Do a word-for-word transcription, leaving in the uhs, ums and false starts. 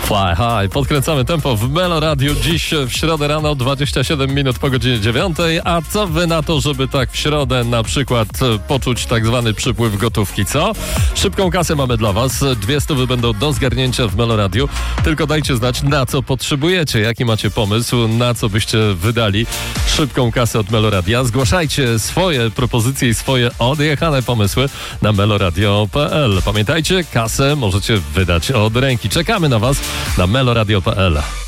Fly High. Podkręcamy tempo w Melo Radio. Dziś w środę rano, dwadzieścia siedem minut po godzinie dziewiątej. A co wy na to, żeby tak w środę na przykład poczuć tak zwany przypływ gotówki, co? Szybką kasę mamy dla was. Dwie stówy będą do zgarnięcia w Melo Radio. Tylko dajcie znać, na co potrzebujecie. Jaki macie pomysł, na co byście wydali szybką kasę od Melo Radia. Zgłaszajcie swoje propozycje i swoje odjechane pomysły na meloradio kropka p l. Pamiętajcie, kasę możecie wydać od ręki. Czekamy na was na meloradio kropka p l.